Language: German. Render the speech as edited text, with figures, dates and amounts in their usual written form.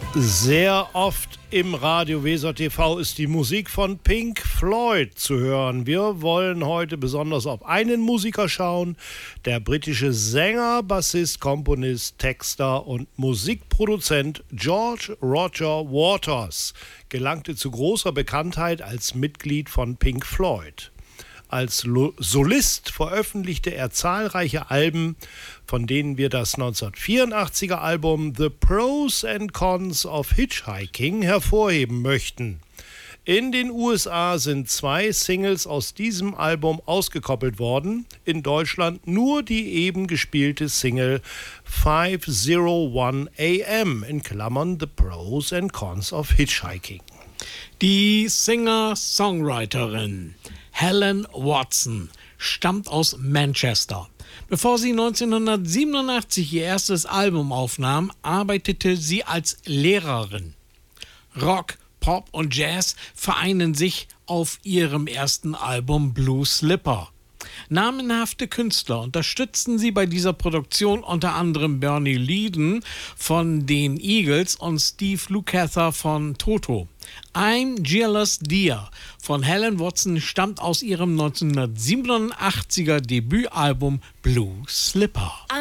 Sehr oft im Radio Weser TV ist die Musik von Pink Floyd zu hören. Wir wollen heute besonders auf einen Musiker schauen. Der britische Sänger, Bassist, Komponist, Texter und Musikproduzent George Roger Waters gelangte zu großer Bekanntheit als Mitglied von Pink Floyd. Als Solist veröffentlichte er zahlreiche Alben, von denen wir das 1984er Album The Pros and Cons of Hitchhiking hervorheben möchten. In den USA sind 2 Singles aus diesem Album ausgekoppelt worden, in Deutschland nur die eben gespielte Single 501 AM in Klammern The Pros and Cons of Hitchhiking. Die Singer-Songwriterin Helen Watson stammt aus Manchester. Bevor sie 1987 ihr erstes Album aufnahm, arbeitete sie als Lehrerin. Rock, Pop und Jazz vereinen sich auf ihrem ersten Album Blue Slipper. Namenhafte Künstler unterstützten sie bei dieser Produktion, unter anderem Bernie Leadon von den Eagles und Steve Lukather von Toto. I'm Jealous Dear von Helen Watson stammt aus ihrem 1987er Debütalbum Blue Slipper.